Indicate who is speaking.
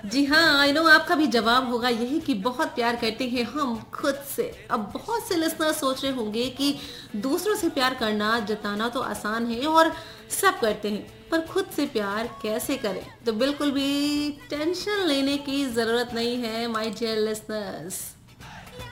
Speaker 1: जी हाँ, I know आपका भी जवाब होगा यही कि बहुत प्यार करते हैं हम खुद से। अब बहुत से लिसनर सोच रहे होंगे कि दूसरों से प्यार करना, जताना तो आसान है और सब करते हैं, पर खुद से प्यार कैसे करें? तो बिल्कुल भी टेंशन लेने की ज़रूरत नहीं है माय डियर लिसनर्स।